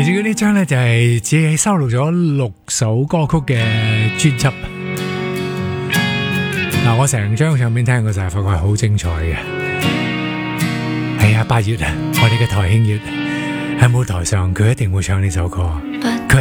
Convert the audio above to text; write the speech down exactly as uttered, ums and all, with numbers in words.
嚟自嗰呢張咧就係自己收錄咗六首歌曲嘅專輯。嗱，我成張唱片聽過就係發覺係好精彩嘅。係啊，八月啊，我哋嘅台慶月喺舞台上，佢一定會唱呢首歌。佢